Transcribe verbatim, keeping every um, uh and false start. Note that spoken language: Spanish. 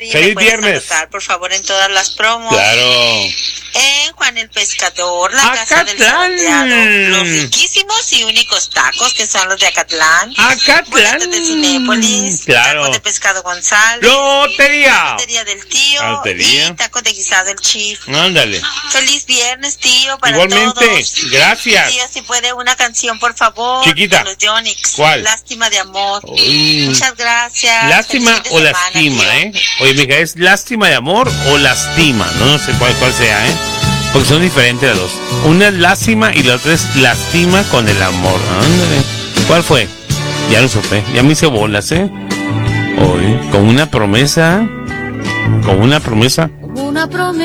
y ¡Feliz me puedes viernes! anotar, por favor, en todas las promos. Claro. En Juan el Pescador, la casa del Acatlán. zarandeado, los riquísimos y únicos tacos que son los de Acatlán. Acatlán. Boletos de Cinépolis. Claro. Tacos de pescado González. Lotería. Lotería del tío. Lotería. Y tacos de guisado del Chief. Ándale. Feliz viernes, tío, para Igualmente. todos. Gracias. Tío, si puede una canción, por favor. Chiquita. De los Yonix. ¿Cuál? Lástima de amor. Uy. Muchas gracias. Lástima Feliz fin de o semana, lastima, tío. ¿eh? Oye, mija, ¿es lástima de amor o lastima? No, no sé cuál, cuál sea, ¿eh? Porque son diferentes las dos. Una es lástima y la otra es lastima con el amor. Ándale. ¿Cuál fue? Ya lo supe. Ya me hice bolas, ¿eh? Hoy, con una promesa. Con una promesa. Una promesa.